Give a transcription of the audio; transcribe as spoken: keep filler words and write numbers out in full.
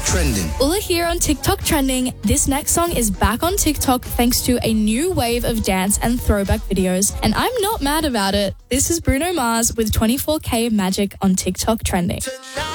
TikTok trending. Ula here on TikTok trending. This next song is back on TikTok thanks to a new wave of dance and throwback videos, and I'm not mad about it. This is Bruno Mars with twenty-four K Magic on TikTok trending. Tonight.